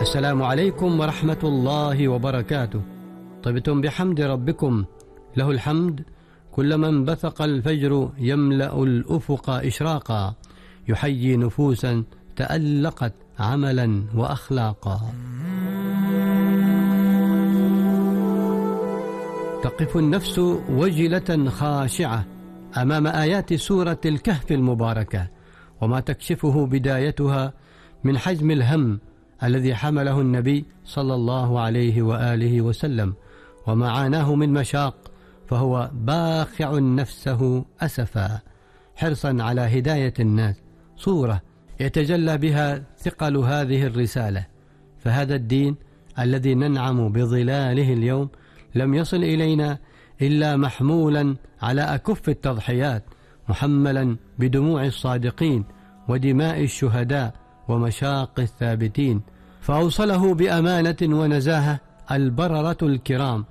السلام عليكم ورحمة الله وبركاته. طبتم بحمد ربكم، له الحمد كلما انبثق الفجر يملأ الأفق إشراقا، يحيي نفوسا تألقت عملا وأخلاقا. تقف النفس وجلة خاشعة أمام آيات سورة الكهف المباركة، وما تكشفه بدايتها من حجم الهم الذي حمله النبي صلى الله عليه وآله وسلم، وما عاناه من مشاق، فهو باخع نفسه أسفا حرصا على هداية الناس. صورة يتجلى بها ثقل هذه الرسالة، فهذا الدين الذي ننعم بظلاله اليوم لم يصل إلينا إلا محمولا على أكف التضحيات، محملا بدموع الصادقين ودماء الشهداء ومشاق الثابتين، فأوصله بأمانة ونزاهة البررة الكرام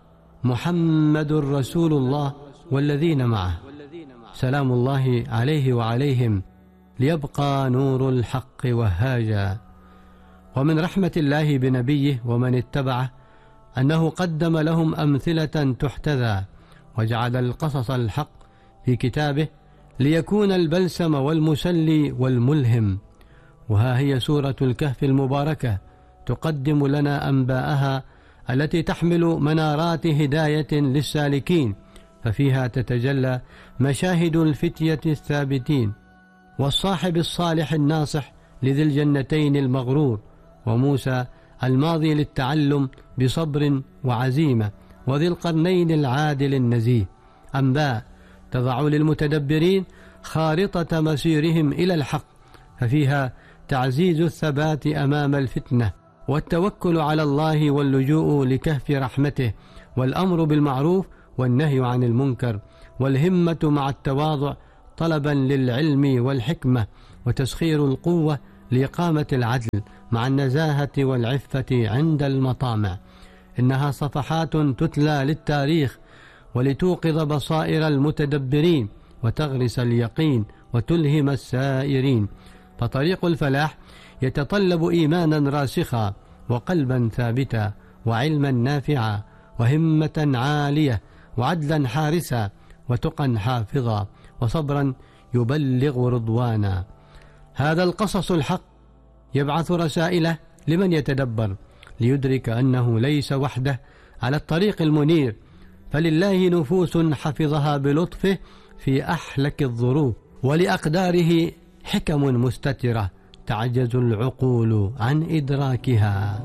محمد رسول الله والذين معه، سلام الله عليه وعليهم، ليبقى نور الحق وهاجا. ومن رحمة الله بنبيه ومن اتبعه أنه قدم لهم أمثلة تحتذى، وجعل القصص الحق في كتابه ليكون البلسم والمسلي والملهم. وها هي سورة الكهف المباركة تقدم لنا أنباءها التي تحمل منارات هداية للسالكين، ففيها تتجلى مشاهد الفتية الثابتين، والصاحب الصالح الناصح لذي الجنتين المغرور، وموسى الماضي للتعلم بصبر وعزيمة، وذي القرنين العادل النزيه. أنباء تضع للمتدبرين خارطة مسيرهم إلى الحق، ففيها تعزيز الثبات أمام الفتنة، والتوكل على الله، واللجوء لكهف رحمته، والأمر بالمعروف والنهي عن المنكر، والهمة مع التواضع طلبا للعلم والحكمة، وتسخير القوة لإقامة العدل مع النزاهة والعفة عند المطامع. إنها صفحات تتلى للتاريخ ولتوقظ بصائر المتدبرين، وتغرس اليقين وتلهم السائرين. فطريق الفلاح يتطلب إيمانا راسخا، وقلبا ثابتا، وعلما نافعا، وهمة عالية، وعدلا حارسا، وتقا حافظا، وصبرا يبلغ رضوانا. هذا القصص الحق يبعث رسائله لمن يتدبر، ليدرك أنه ليس وحده على الطريق المنير، فلله نفوس حفظها بلطفه في أحلك الظروف، ولأقداره حكم مستترة تعجز العقول عن إدراكها.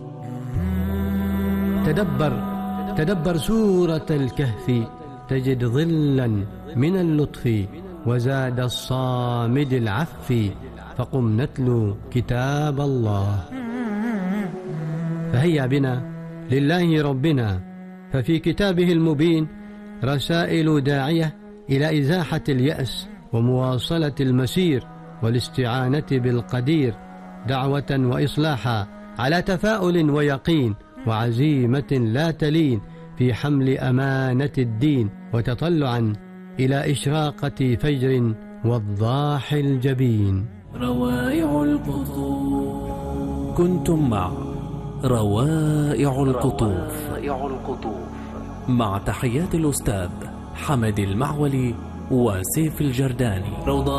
تدبر سورة الكهف، تجد ظلا من اللطف وزاد الصامد العف، فقم نتلو كتاب الله. فهيا بنا لله ربنا، ففي كتابه المبين رسائل داعية إلى إزاحة اليأس ومواصلة المسير، والاستعانة بالقدير، دعوة وإصلاحا على تفاؤل ويقين، وعزيمة لا تلين في حمل أمانة الدين، وتطلعا إلى إشراقة فجر والضاح الجبين. روائع القطوف. كنتم مع روائع القطوف مع تحيات الأستاذ حمد المعولي وسيف الجرداني.